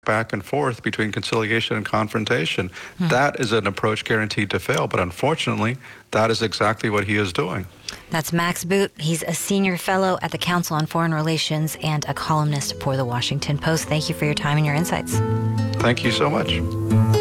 back and forth between conciliation and confrontation. That is an approach guaranteed to fail, but unfortunately, that is exactly what he is doing. That's Max Boot. He's a senior fellow at the Council on Foreign Relations and a columnist for the Washington Post. Thank you for your time and your insights. Thank you so much.